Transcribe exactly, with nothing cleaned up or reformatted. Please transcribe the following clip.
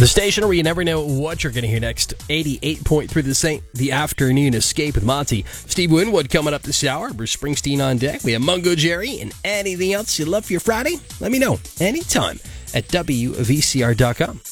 The station where you never know what you're going to hear next. eighty-eight point three The Saint, the afternoon escape with Monty. Steve Winwood coming up this hour. Bruce Springsteen on deck. We have Mungo Jerry and anything else you'd love for your Friday. Let me know anytime at W V C R dot com.